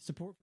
Support.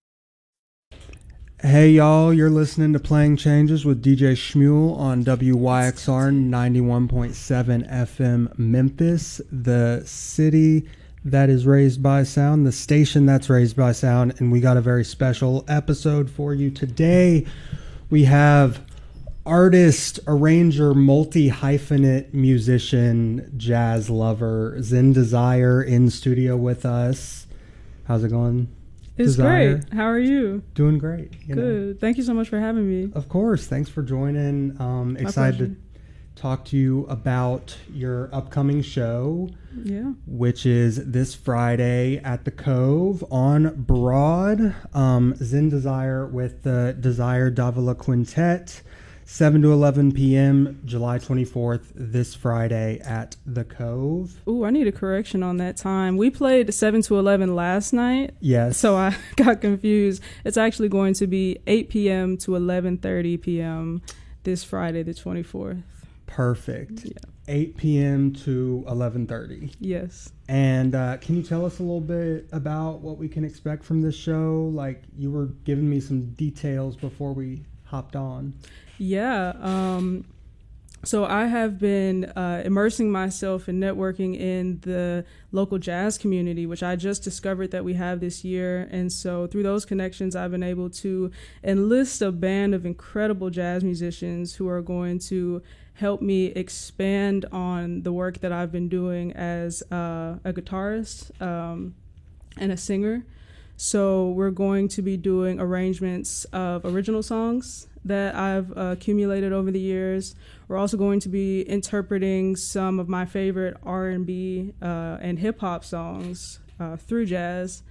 Hey y'all, you're listening to Playing Changes with DJ Shmuel on WYXR 91.7 FM Memphis, the city that is raised by sound, the station that's raised by sound, and we got a very special episode for you today. We have artist, arranger, multi-hyphenate musician, jazz lover, Zen Desire in studio with us. How's it going? It's Desire? great. How are you? Doing great. Good. Thank you so much for having me. Of course. Thanks for joining. Excited to talk to you about your upcoming show, which is this Friday at the Cove on Broad. Zen Desire with the Desire Davila Quintet, 7 to 11 p.m., July 24th, this Friday at the Cove. Ooh, I need a correction on that time. We played 7 to 11 last night. Yes. So I got confused. It's actually going to be 8 p.m. to 11:30 p.m. this Friday, the 24th. Perfect. Yeah. 8 p.m. to 11:30. Yes. And can you tell us a little bit about what we can expect from this show? Like, you were giving me some details before we hopped on. Yeah. So I have been immersing myself in networking in the local jazz community, which I just discovered that we have this year. And so through those connections, I've been able to enlist a band of incredible jazz musicians who are going to help me expand on the work that I've been doing as a guitarist and a singer. So we're going to be doing arrangements of original songs that I've accumulated over the years. We're also going to be interpreting some of my favorite R&B and hip-hop songs through jazz.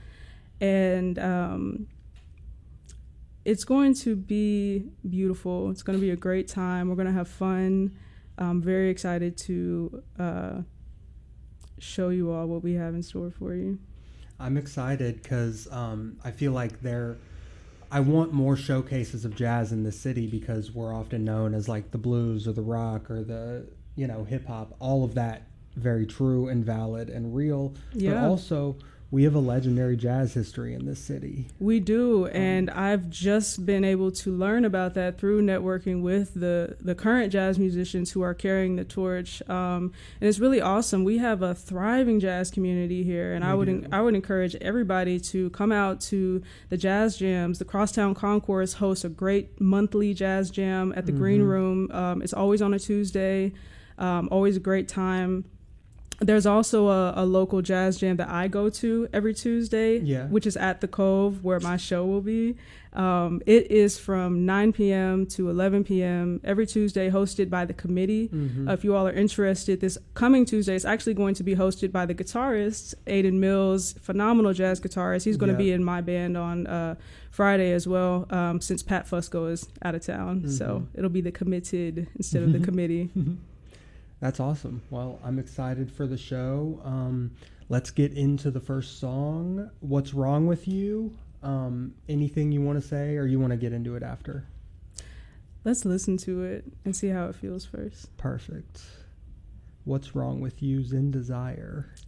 And it's going to be beautiful. It's going to be a great time. We're going to have fun. I'm very excited to show you all what we have in store for you. I'm excited because I feel like I want more showcases of jazz in the city because we're often known as like the blues or the rock or the, hip hop, all of that very true and valid and real. Yeah. But also we have a legendary jazz history in this city. We do, and I've just been able to learn about that through networking with the current jazz musicians who are carrying the torch. And it's really awesome. We have a thriving jazz community here, and I would encourage everybody to come out to the jazz jams. The Crosstown Concourse hosts a great monthly jazz jam at the Green Room. It's always on a Tuesday, always a great time. There's also a local jazz jam that I go to every Tuesday, which is at the Cove, where my show will be. It is from 9 p.m. to 11 p.m. every Tuesday, hosted by the committee. If you all are interested, this coming Tuesday is actually going to be hosted by the guitarist, Aiden Mills, phenomenal jazz guitarist. He's going to be in my band on Friday as well, since Pat Fusco is out of town. So it'll be the committed instead of the committee. That's awesome. Well, I'm excited for the show. Let's get into the first song. What's Wrong with You? Anything you want to say, or you want to get into it after? Let's listen to it and see how it feels first. Perfect. What's Wrong with You, Zen Desire?